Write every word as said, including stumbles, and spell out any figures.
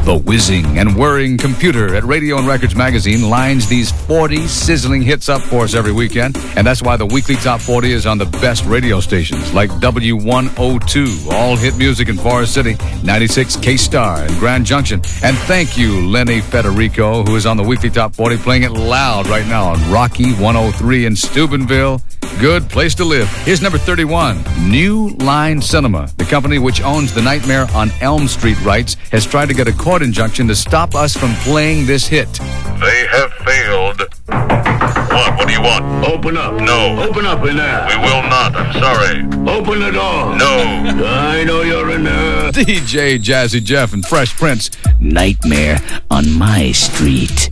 The whizzing and whirring computer at Radio and Records Magazine lines these forty sizzling hits up for us every weekend, and that's why the weekly Top forty is on the best radio stations like W one oh two, all hit music in Forest City, ninety-six K-Star in Grand Junction. And thank you, Lenny Federico, who is on the weekly Top forty, playing it loud right now on Rocky one oh three in Steubenville. Good place to live. Here's number thirty-one, New Line Cinema. The company which owns the Nightmare on Elm Street rights has tried to get a court injunction to stop us from playing this hit. They have failed. What? What do you want? Open up. No. Open up in there. We will not. I'm sorry. Open the door. No. I know you're in there. D J Jazzy Jeff and Fresh Prince. Nightmare on My Street.